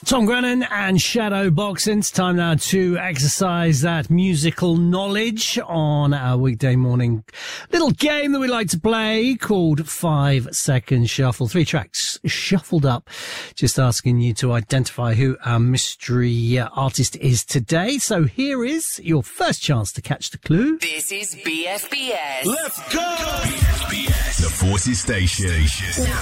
Tom Grennan and Shadow Boxing. It's time now to exercise that musical knowledge on our weekday morning little game that we like to play called 5 Second Shuffle. 3 tracks shuffled up, just asking you to identify who our mystery artist is today. So here is your first chance to catch the clue. This is BFBS. Let's go! BFBS, the Forces Station.